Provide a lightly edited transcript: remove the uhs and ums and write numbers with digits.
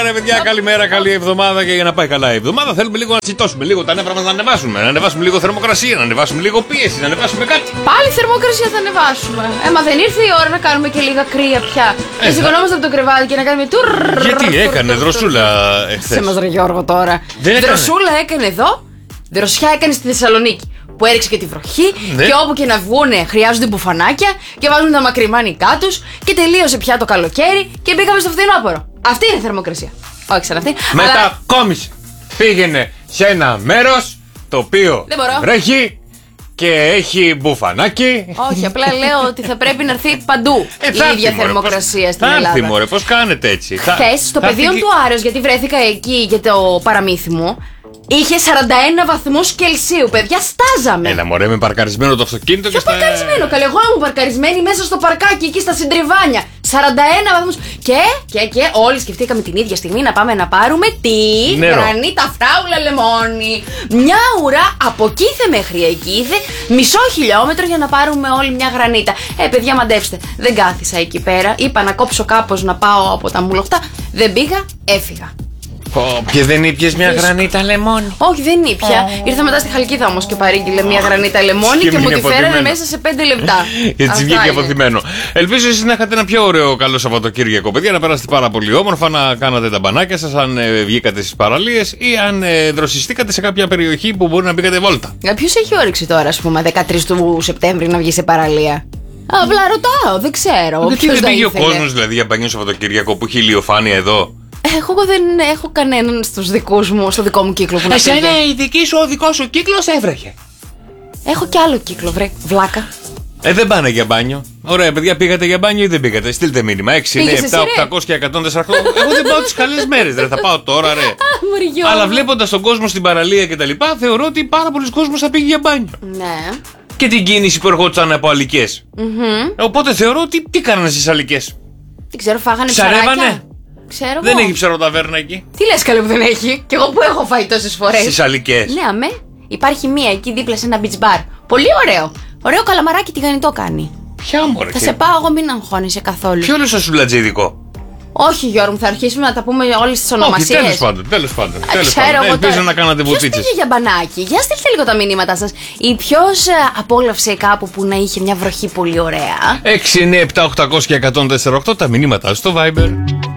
ρε παιδιά, καλημέρα, καλή εβδομάδα. Και για να πάει καλά η εβδομάδα, θέλουμε λίγο να τσιτώσουμε λίγο τα νεύρα μας, να ανεβάσουμε. Να ανεβάσουμε λίγο θερμοκρασία, να ανεβάσουμε λίγο πίεση, να ανεβάσουμε κάτι. Πάλι θερμοκρασία θα ανεβάσουμε. Μα δεν ήρθε η ώρα να κάνουμε και λίγα κρύα πια. Και σηκωνόμαστε από το κρεβάτι και να κάνουμε τουρ. Γιατί έκανε δροσούλα εχθές? Σε μας ρε Γιώργο τώρα. Δροσούλα έκανε εδώ, δροσιά έκανε στη Θεσσαλονίκη. Που έριξε και τη βροχή, ναι. Και όπου και να βγούνε χρειάζονται μπουφανάκια και βάζουν τα μακριμάνικά τους και τελείωσε πια το καλοκαίρι και μπήκαμε στο φθινόπωρο. Αυτή είναι η θερμοκρασία. Όχι σαν αυτή. Μετακόμισε. Πήγαινε σε ένα μέρος το οποίο βρέχει και έχει μπουφανάκι. Όχι, απλά λέω ότι θα πρέπει να έρθει παντού η ίδια θερμοκρασία στην Ελλάδα. Έρθει μωρέ, πώς κάνετε έτσι? Χθες στο πεδίο του Άρεως, γιατί βρέθηκα εκεί για το παραμύθι μου, είχε 41 βαθμούς Κελσίου, παιδιά, στάζαμε. Έλα μωρέ, με παρκαρισμένο το αυτοκίνητο. Ποιο παρκαρισμένο, καλέ, εγώ ήμουν παρκαρισμένη μέσα στο παρκάκι εκεί στα Συντριβάνια. 41 βαθμούς. Και όλοι σκεφτήκαμε την ίδια στιγμή να πάμε να πάρουμε τι? Γρανίτα φράουλα λεμόνι. Μια ουρά από κήθε μέχρι εκεί, μισό χιλιόμετρο για να πάρουμε όλη μια γρανίτα. Παιδιά, μαντέψτε, δεν κάθισα εκεί πέρα. Είπα να κόψω κάπως να πάω από τα μουλοχτά. Δεν πήγα, έφυγα. Και δεν ήπιες μια γρανίτα λεμόνι? Όχι, δεν ήπια. Ήρθα μετά στη Χαλκίδα όμως και παρήγγειλε μια γρανίτα λεμόνι και μου τη φέρανε μέσα σε 5 λεπτά. Έτσι βγήκε αποθυμένο. Ελπίζω εσείς να είχατε ένα πιο ωραίο καλό Σαββατοκύριακο, παιδιά, να περάσετε πάρα πολύ όμορφα, να κάνατε τα μπανάκια σας, αν βγήκατε στις παραλίες ή αν δροσιστήκατε σε κάποια περιοχή που μπορεί να μπήκατε βόλτα. Ποιος έχει όρεξη τώρα, ας πούμε, 13 του Σεπτέμβρη να βγει σε παραλία? Απλά ρωτάω, δεν ξέρω. Γιατί δεν πήγε ο κόσμος δηλαδή για μπανιό Σαββατοκύριακο που έχει ηλιοφάνεια εδώ? Εγώ δεν έχω κανέναν στους δικούς μου, στο δικό μου κύκλο που να πήγε. Εσένα η δική σου, ο δικός σου κύκλος έβρεχε. Έχω κι άλλο κύκλο, βρε, βλάκα. Δεν πάνε για μπάνιο. Ωραία, παιδιά, πήγατε για μπάνιο ή δεν πήγατε? Στείλτε μήνυμα. 6, 9, 7, 800 και 148. Εγώ δεν πάω τις καλές μέρες, ρε. Θα πάω τώρα, ρε. Αλλά βλέποντας τον κόσμο στην παραλία και τα λοιπά, θεωρώ ότι πάρα πολλοί κόσμος θα πήγε για μπάνιο. Ναι. Και την κίνηση που ερχόντουσαν από αλικές. Οπότε θεωρώ ότι τι κάνανε στις αλικές? Δεν ξέρω, φάγανε ψαράκια. Ξέρω δεν έχει ψαροταβέρνα εκεί. Τι λες καλέ που δεν έχει? Κι εγώ που έχω φάει τόσες φορές. Στις αλικές. Ναι, αμέ. Υπάρχει μία εκεί δίπλα σε ένα beach bar. Πολύ ωραίο. Ωραίο καλαμαράκι τηγανιτό κάνει. Ποια μωρέ? Θα σε πάω εγώ, μην αγχώνεσαι καθόλου. Ποιο είναι το σουλατζίδικο? Όχι Γιώργο μου, θα αρχίσουμε να τα πούμε όλες τις ονομασίες. Όχι, τέλος πάντων. Ελπίζω να κάνατε βουτίτσες. Ποιος πήγε για μπανάκι? Για στείλτε λίγο τα μηνύματά σας. Ή ποιος απόλαυσε κάπου που να είχε μια βροχή πολύ ωραία? 6, 9, 7, 800 και 148 τα μηνύματά στο Viber.